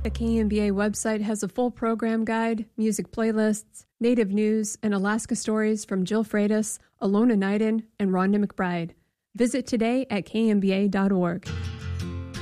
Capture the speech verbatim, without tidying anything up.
The K M B A website has a full program guide, music playlists, native news, and Alaska stories from Jill Freitas, Alona Knighton, and Rhonda McBride. Visit today at k m b a dot org.